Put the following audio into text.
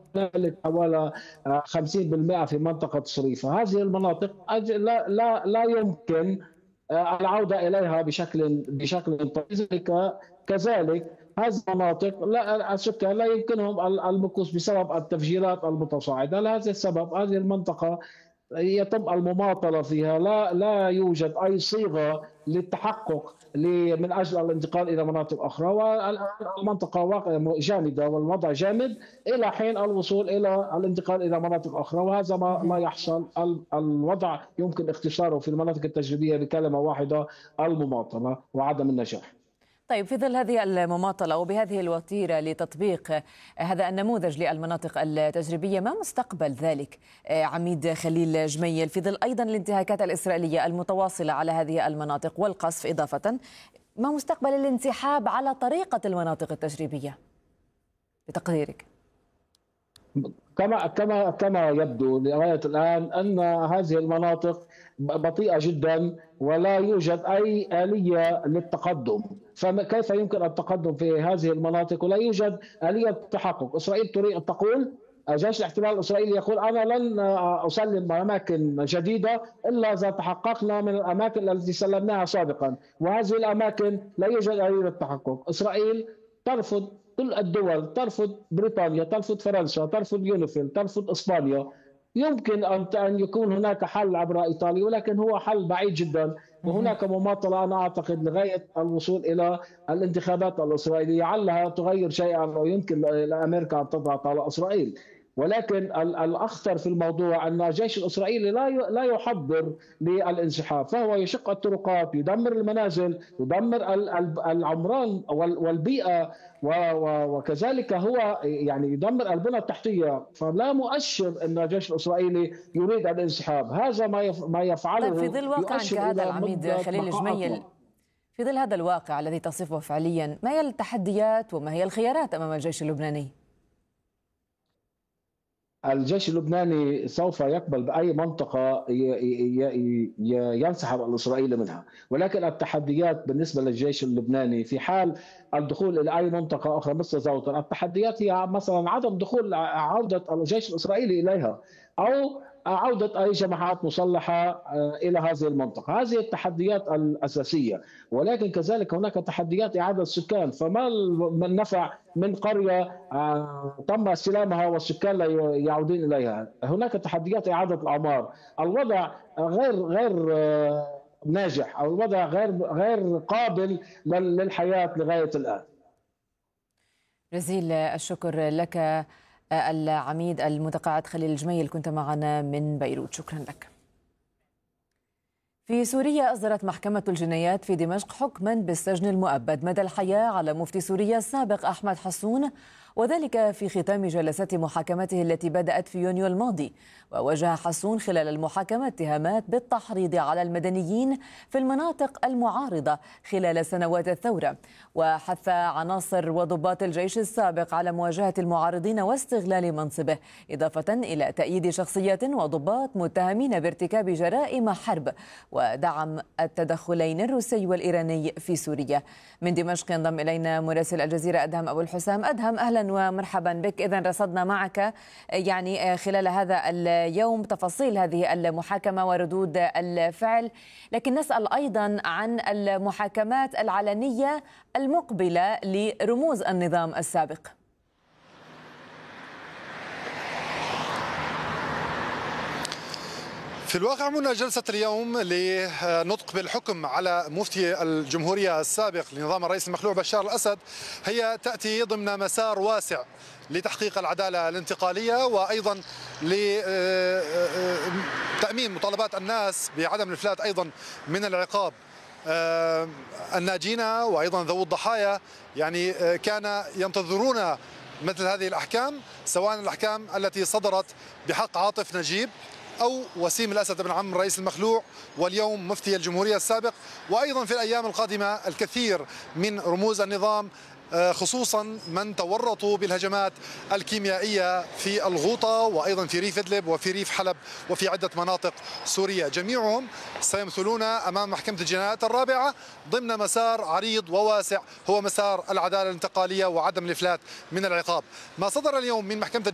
هنالك حوالي 50% في منطقة صريفة. هذه المناطق لا يمكن العودة إليها بشكل طبيعي. كذلك هذه المناطق لا السكان لا يمكنهم المكوث بسبب التفجيرات المتصاعدة. لهذا السبب هذه المنطقة يتم المماطلة فيها، لا يوجد أي صيغة للتحقق من أجل الانتقال إلى مناطق أخرى. والآن المنطقة جامدة والوضع جامد إلى حين الوصول إلى الانتقال إلى مناطق أخرى، وهذا ما يحصل. الوضع يمكن اختصاره في المناطق التجريبية بكلمة واحدة: المماطلة وعدم النجاح. طيب، في ظل هذه المماطلة وبهذه الوتيرة لتطبيق هذا النموذج للمناطق التجريبية، ما مستقبل ذلك عميد خليل جميل، في ظل أيضا الانتهاكات الإسرائيلية المتواصلة على هذه المناطق والقصف إضافة؟ ما مستقبل الانسحاب على طريقة المناطق التجريبية بتقديرك؟ كما يبدو لغاية الآن أن هذه المناطق بطيئة جدا ولا يوجد أي آلية للتقدم. فكيف يمكن التقدم في هذه المناطق ولا يوجد آلية تحقق؟ إسرائيل تقول، جيش الاحتلال الإسرائيلي يقول: أنا لن أسلم أماكن جديدة إلا إذا تحققنا من الأماكن التي سلمناها سابقا، وهذه الأماكن لا يوجد آلية للتحقق. إسرائيل ترفض كل الدول، ترفض بريطانيا، ترفض فرنسا، ترفض يونيفيل، ترفض إسبانيا. يمكن أن يكون هناك حل عبر إيطاليا، ولكن هو حل بعيد جدا. وهناك مماطلة أنا أعتقد لغاية الوصول إلى الانتخابات الإسرائيلية، علها تغير شيئا ويمكن لأمريكا أن تضغط على إسرائيل. ولكن الأخطر في الموضوع أن الجيش الإسرائيلي لا يحضر للانسحاب، فهو يشق الطرقات، يدمر المنازل، يدمر العمران والبيئة، وكذلك هو يعني يدمر البنى التحتية. فلا مؤشر أن الجيش الإسرائيلي يريد الانسحاب. هذا ما يفعله. طيب، في ظل واقع كهذا العميد خليل جميل، في ظل هذا الواقع الذي تصفه فعليا، ما هي التحديات وما هي الخيارات أمام الجيش اللبناني؟ الجيش اللبناني سوف يقبل بأي منطقة ينسحب الإسرائيلي منها، ولكن التحديات بالنسبة للجيش اللبناني في حال الدخول إلى أي منطقة أخرى مثل زوطة، التحديات هي مثلا عدم عودة الجيش الإسرائيلي إليها، أو عودة أي جماعات مسلحة إلى هذه المنطقة. هذه التحديات الأساسية. ولكن كذلك هناك تحديات إعادة السكان. فما النفع من قرية تم استلامها والسكان لا يعودون إليها؟ هناك تحديات إعادة الأعمار. الوضع غير ناجح، أو الوضع غير قابل للحياة لغاية الآن. جزيل الشكر لك العميد المتقاعد خليل جميل، كنت معنا من بيروت. شكرا لك. في سوريا أصدرت محكمة الجنايات في دمشق حكما بالسجن المؤبد مدى الحياة على مفتي سوريا السابق أحمد حسون، وذلك في ختام جلسات محاكمته التي بدأت في يونيو الماضي. وواجه حسون خلال المحاكمة اتهامات بالتحريض على المدنيين في المناطق المعارضة خلال سنوات الثورة، وحث عناصر وضباط الجيش السابق على مواجهة المعارضين واستغلال منصبه، إضافة إلى تأييد شخصيات وضباط متهمين بارتكاب جرائم حرب ودعم التدخلين الروسي والإيراني في سوريا. من دمشق ينضم إلينا مراسل الجزيرة أدهم أبو الحسام. أدهم، أهلا ومرحبا بك. إذن رصدنا معك يعني خلال هذا اليوم تفاصيل هذه المحاكمة وردود الفعل، لكن نسأل أيضا عن المحاكمات العلنية المقبلة لرموز النظام السابق. في الواقع منى جلسة اليوم لنطق بالحكم على مفتي الجمهورية السابق لنظام الرئيس المخلوع بشار الأسد هي تأتي ضمن مسار واسع لتحقيق العدالة الانتقالية، وأيضا لتأمين مطالبات الناس بعدم الإفلات أيضا من العقاب. الناجين وأيضا ذوي الضحايا يعني كان ينتظرون مثل هذه الأحكام، سواء الأحكام التي صدرت بحق عاطف نجيب أو وسيم الأسد بن عم رئيس المخلوع واليوم مفتي الجمهورية السابق، وأيضا في الأيام القادمة الكثير من رموز النظام، خصوصا من تورطوا بالهجمات الكيميائية في الغوطة وأيضا في ريف إدلب وفي ريف حلب وفي عدة مناطق سورية. جميعهم سيمثلون أمام محكمة الجنايات الرابعة ضمن مسار عريض وواسع هو مسار العدالة الانتقالية وعدم الإفلات من العقاب. ما صدر اليوم من محكمة